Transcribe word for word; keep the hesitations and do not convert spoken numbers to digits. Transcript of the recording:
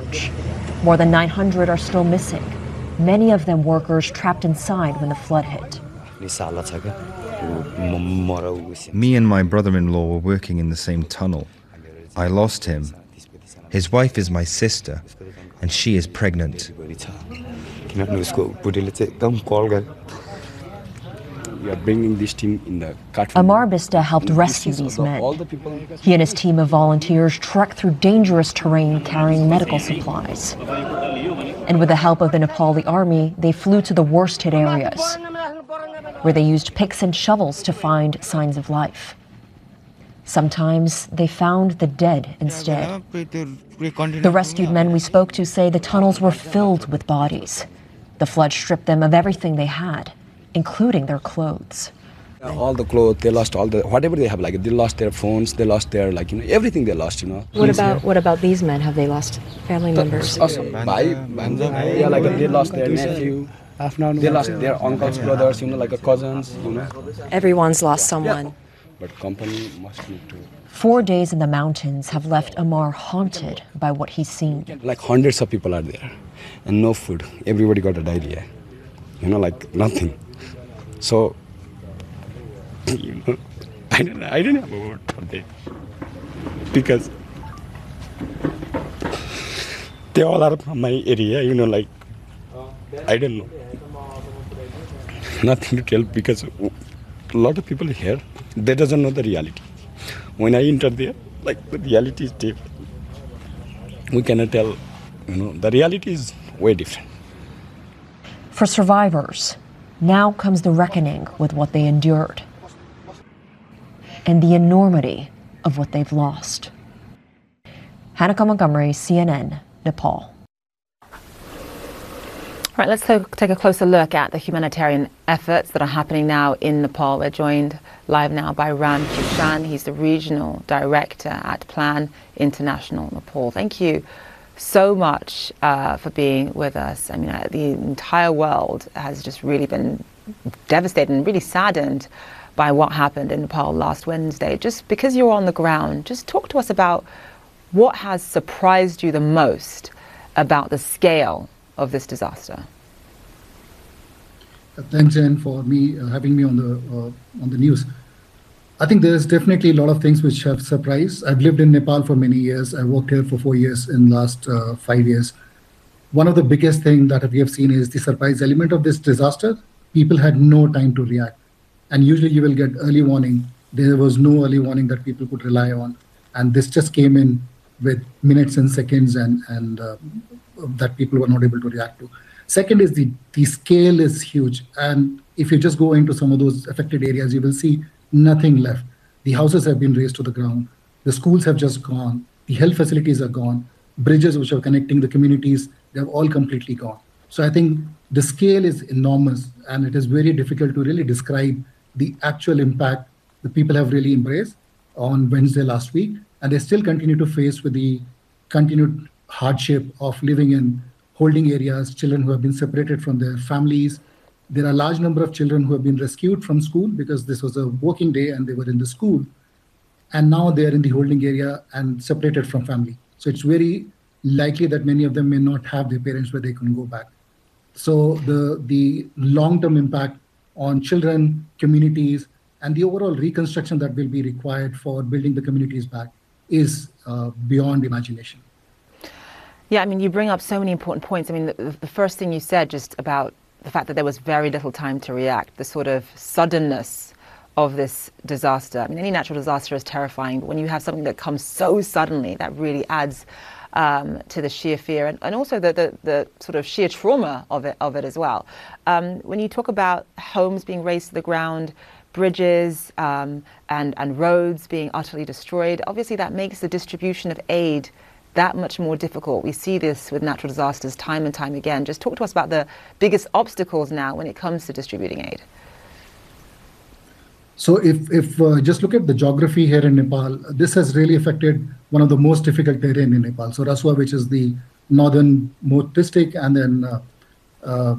search. More than nine hundred are still missing, many of them workers trapped inside when the flood hit. Me and my brother-in-law were working in the same tunnel. I lost him. His wife is my sister, and she is pregnant. We are bringing this team in the Amar Bista helped rescue these men. He and his team of volunteers trekked through dangerous terrain carrying medical supplies. And with the help of the Nepali army, they flew to the worst hit areas, where they used picks and shovels to find signs of life. Sometimes they found the dead instead. The rescued men we spoke to say the tunnels were filled with bodies. The flood stripped them of everything they had, including their clothes. All the clothes, they lost all the, whatever they have, like they lost their phones, they lost their, like, you know, everything they lost, you know. What about, what about these men? Have they lost family members? Also, by, yeah, like they lost their nephew, they lost their uncles, brothers, you know, like a cousins, you know. Everyone's lost someone. Yeah. But company must need to. Four days in the mountains have left Amar haunted by what he's seen. Like hundreds of people are there, and no food. Everybody got a diarrhea, you know, like nothing. So, you know, I don't, I don't have a word for that, because they all are from my area, you know, like, I don't know. Nothing to tell, because a lot of people here, they doesn't know the reality. When I enter there, like, the reality is different. We cannot tell, you know, the reality is way different. For survivors, now comes the reckoning with what they endured and the enormity of what they've lost. Hannah Montgomery, C N N, Nepal. All right, let's take a closer look at the humanitarian efforts that are happening now in Nepal. We're joined live now by Ram Kishan. He's the regional director at Plan International Nepal. Thank you so much uh, for being with us. I mean, uh, the entire world has just really been devastated and really saddened by what happened in Nepal last Wednesday. Just because you're on the ground, just talk to us about what has surprised you the most about the scale of this disaster. Thanks, Jen, for me uh, having me on the uh, on the news. I think there's definitely a lot of things which have surprised. I've lived in Nepal for many years. I worked here for four years in the last uh, five years. One of the biggest things that we have seen is the surprise element of this disaster. People had no time to react. And usually you will get early warning. There was no early warning that people could rely on. And this just came in with minutes and seconds and, and uh, that people were not able to react to. Second is the, the scale is huge. And if you just go into some of those affected areas, you will see nothing left. The houses have been razed to the ground. The schools have just gone. The health facilities are gone. Bridges which are connecting the communities, they're all completely gone. So I think the scale is enormous, and it is very difficult to really describe the actual impact the people have really embraced on Wednesday last week. And they still continue to face with the continued hardship of living in holding areas, children who have been separated from their families. There are a large number of children who have been rescued from school because this was a working day and they were in the school. And now they're in the holding area and separated from family. So it's very likely that many of them may not have their parents where they can go back. So the, the long-term impact on children, communities, and the overall reconstruction that will be required for building the communities back is uh, beyond imagination. Yeah, I mean, you bring up so many important points. I mean, the, the first thing you said just about the fact that there was very little time to react, the sort of suddenness of this disaster. I mean, any natural disaster is terrifying, but when you have something that comes so suddenly, that really adds um, to the sheer fear and, and also the, the, the sort of sheer trauma of it, of it as well. Um, when you talk about homes being razed to the ground, bridges um, and, and roads being utterly destroyed, obviously that makes the distribution of aid that much more difficult. We see this with natural disasters time and time again. Just talk to us about the biggest obstacles now when it comes to distributing aid. So if, if uh, just look at the geography here in Nepal, this has really affected one of the most difficult terrain in Nepal. So Rasua, which is the northern most district, and then uh, uh,